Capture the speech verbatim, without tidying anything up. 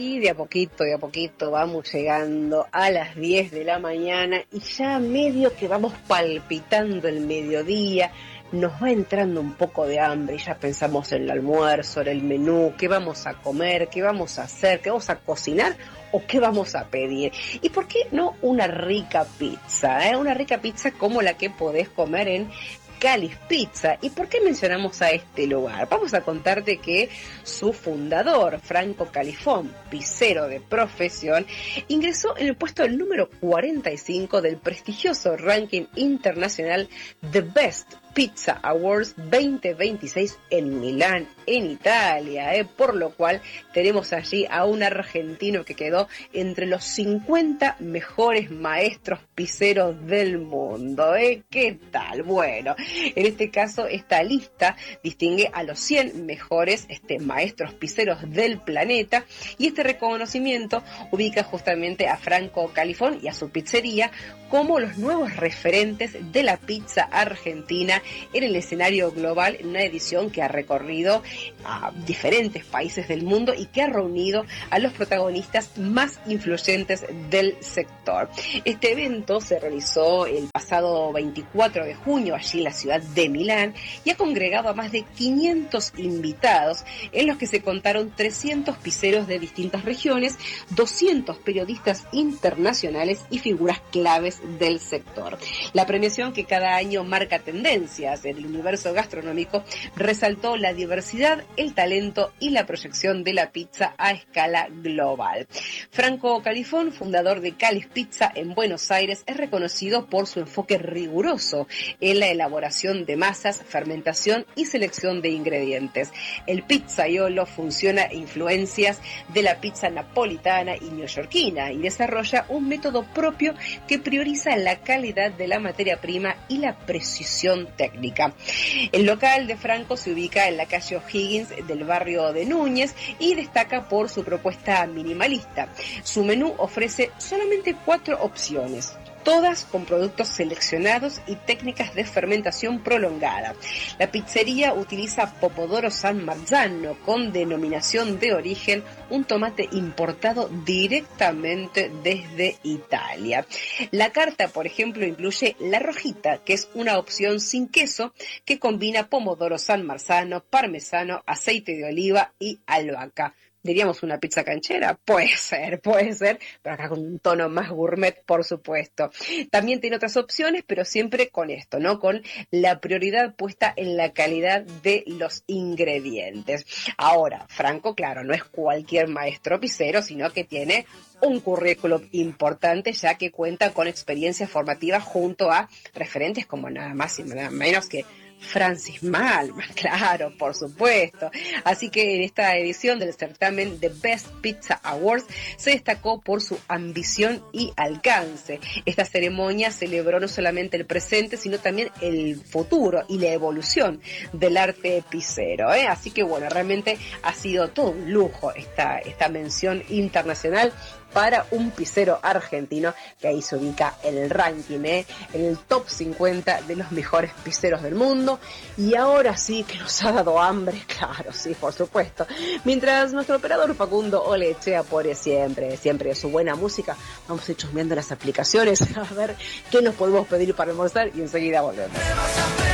Y de a poquito, de a poquito vamos llegando a las diez de la mañana y ya medio que vamos palpitando el mediodía, nos va entrando un poco de hambre y ya pensamos en el almuerzo, en el menú, qué vamos a comer, qué vamos a hacer, qué vamos a cocinar o qué vamos a pedir. ¿Y por qué no una rica pizza? ¿eh? Una rica pizza como la que podés comer en Calis Pizza. ¿Y por qué mencionamos a este lugar? Vamos a contarte que su fundador, Franco Califón, pizzero de profesión, ingresó en el puesto número cuarenta y cinco del prestigioso ranking internacional The Best Pizza Awards veinte veintiséis en Milán, en Italia, ¿eh? Por lo cual tenemos allí a un argentino que quedó entre los cincuenta mejores maestros pizzeros del mundo, ¿eh? ¿Qué tal? Bueno, en este caso esta lista distingue a los cien mejores este, maestros pizzeros del planeta y este reconocimiento ubica justamente a Franco Califón y a su pizzería como los nuevos referentes de la pizza argentina en el escenario global, en una edición que ha recorrido a diferentes países del mundo y que ha reunido a los protagonistas más influyentes del sector. Este evento se realizó el pasado veinticuatro de junio allí en la ciudad de Milán y ha congregado a más de quinientos invitados, en los que se contaron trescientos pizzeros de distintas regiones, doscientos periodistas internacionales y figuras claves del sector. La premiación, que cada año marca tendencias en el universo gastronómico, resaltó la diversidad, el talento y la proyección de la pizza a escala global. Franco Califón, fundador de Calis Pizza en Buenos Aires, es reconocido por su enfoque riguroso en la elaboración de masas, fermentación y selección de ingredientes. El pizzaiolo funciona a influencias de la pizza napolitana y neoyorquina y desarrolla un método propio que prioriza la calidad de la materia prima y la precisión técnica. El local de Franco se ubica en la calle O'Higgins del barrio de Núñez y destaca por su propuesta minimalista. Su menú ofrece solamente cuatro opciones, todas con productos seleccionados y técnicas de fermentación prolongada. La pizzería utiliza Pomodoro San Marzano, con denominación de origen, un tomate importado directamente desde Italia. La carta, por ejemplo, incluye la rojita, que es una opción sin queso que combina Pomodoro San Marzano, parmesano, aceite de oliva y albahaca. ¿Diríamos una pizza canchera? Puede ser, puede ser, pero acá con un tono más gourmet, por supuesto. También tiene otras opciones, pero siempre con esto, ¿no? Con la prioridad puesta en la calidad de los ingredientes. Ahora, Franco, claro, no es cualquier maestro pizzero, sino que tiene un currículum importante, ya que cuenta con experiencia formativa junto a referentes como nada más y nada menos que Francis Malman, claro, por supuesto. Así que en esta edición del certamen The Best Pizza Awards se destacó por su ambición y alcance. Esta ceremonia celebró no solamente el presente, sino también el futuro y la evolución del arte pizzero, ¿eh? Así que bueno, realmente ha sido todo un lujo esta, esta mención internacional para un pizzero argentino, que ahí se ubica en el ranking, ¿eh? En el top cincuenta de los mejores pizzeros del mundo. Y ahora sí que nos ha dado hambre, claro, sí, por supuesto. Mientras nuestro operador Facundo Olechea pone siempre, siempre su buena música, vamos a ir chusmeando las aplicaciones a ver qué nos podemos pedir para almorzar y enseguida volvemos.